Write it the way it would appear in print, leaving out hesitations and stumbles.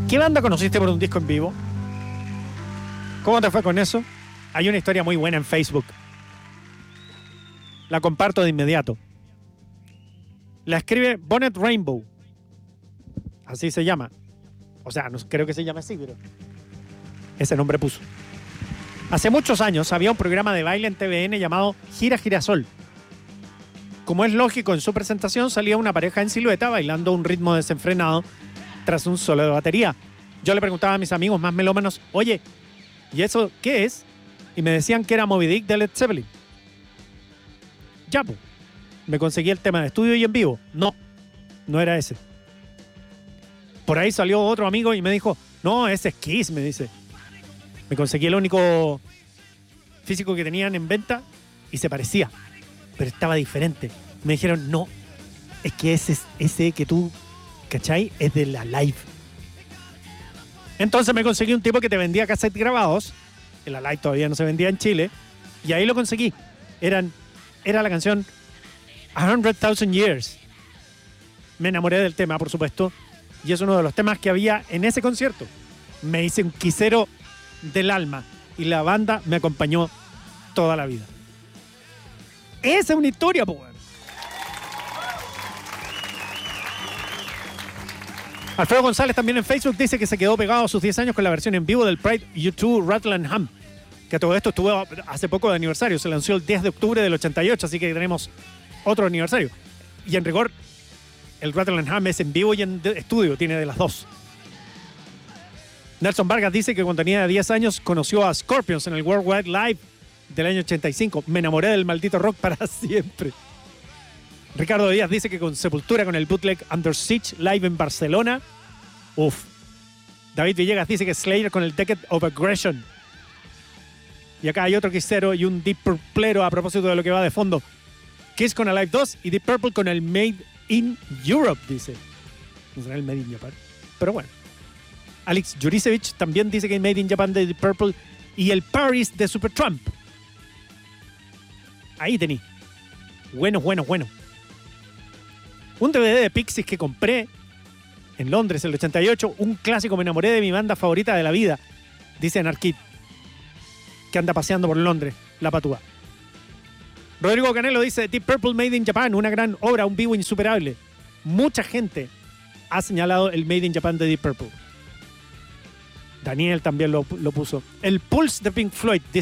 ¿Qué banda conociste por un disco en vivo? ¿Cómo te fue con eso? Hay una historia muy buena en Facebook. La comparto de inmediato. La escribe Bonnet Rainbow. Así se llama. O sea, no creo que se llame así, pero ese nombre puso. Hace muchos años había un programa de baile en TVN llamado Gira Girasol. Como es lógico, en su presentación salía una pareja en silueta bailando un ritmo desenfrenado tras un solo de batería. Yo le preguntaba a mis amigos más melómanos, oye, ¿y eso qué es? Y me decían que era Moby Dick de Led Zeppelin. Ya, pues. Me conseguí el tema de estudio y en vivo. No era ese. Por ahí salió otro amigo y me dijo, no, ese es Kiss, me dice. Me conseguí el único físico que tenían en venta y se parecía, pero estaba diferente. Me dijeron, no, es que ese que tú, ¿cachai? Es de la Live. Entonces me conseguí un tipo que te vendía cassettes grabados. En la Live todavía no se vendía en Chile. Y ahí lo conseguí. Era la canción 100,000 Years. Me enamoré del tema, por supuesto. Y es uno de los temas que había en ese concierto. Me hice un quisero del alma. Y la banda me acompañó toda la vida. Esa es una historia, po. Alfredo González también en Facebook dice que se quedó pegado a sus 10 años con la versión en vivo del Pride U2 Rattle and Hum. Que todo esto estuvo hace poco de aniversario. Se lanzó el 10 de octubre del 88, así que tenemos otro aniversario. Y en rigor, el Rattle and Hum es en vivo y en estudio, tiene de las dos. Nelson Vargas dice que cuando tenía 10 años conoció a Scorpions en el Worldwide Live del año 85. Me enamoré del maldito rock para siempre. Ricardo Díaz dice que con Sepultura, con el bootleg Under Siege Live en Barcelona. Uf. David Villegas dice que Slayer con el Decade of Aggression. Y acá hay otro quisero y un Deep Purplero a propósito de lo que va de fondo. Kiss con Alive 2 y Deep Purple con el Made in Europe, dice. No será el Made in Japan, pero bueno. Alex Juricevich también dice que el Made in Japan de Deep Purple y el Paris de Supertramp. Ahí tení. Bueno. Un DVD de Pixies que compré en Londres en el 88. Un clásico, me enamoré de mi banda favorita de la vida. Dice Anarkid, que anda paseando por Londres, la patúa. Rodrigo Canelo dice Deep Purple Made in Japan, una gran obra, un vivo insuperable. Mucha gente ha señalado el Made in Japan de Deep Purple. Daniel también lo puso. El Pulse de Pink Floyd,